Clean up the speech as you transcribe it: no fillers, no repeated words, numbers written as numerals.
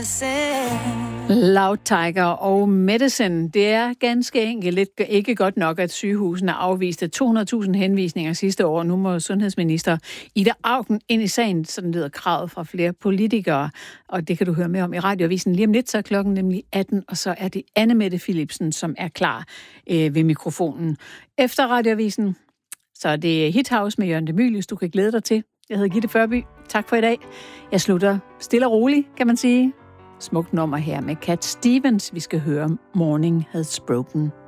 Loud Tiger og Medicine. Det er ganske enkelt ikke godt nok, at sygehusene afviste 200.000 henvisninger sidste år. Nu må sundhedsminister Ida Auken ind i sagen, sådan lyder kravet fra flere politikere. Og det kan du høre mere om i Radioavisen lige om lidt, så er klokken nemlig 18, og så er det Anne Mette Philipsen, som er klar ved mikrofonen. Efter Radioavisen, så er det Hit House med Jørgen de Mylius, du kan glæde dig til. Jeg hedder Gitte Førby. Tak for i dag. Jeg slutter stille og roligt, kan man sige. Smukt nummer her med Cat Stevens. Vi skal høre Morning Has Broken.